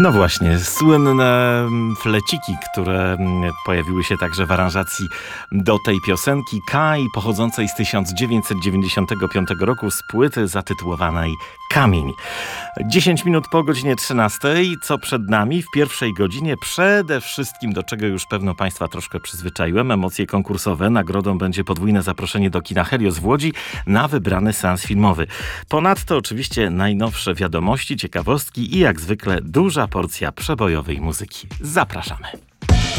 No właśnie, słynne fleciki, które pojawiły się także w aranżacji do tej piosenki Kai, pochodzącej z 1995 roku z płyty zatytułowanej Kamień. 10 minut po godzinie 13, co przed nami w pierwszej godzinie? Przede wszystkim, do czego już pewno Państwa troszkę przyzwyczaiłem, emocje konkursowe. Nagrodą będzie podwójne zaproszenie do kina Helios w Łodzi na wybrany seans filmowy. Ponadto oczywiście najnowsze wiadomości, ciekawostki i jak zwykle duża porcja przebojowej muzyki. Zapraszamy.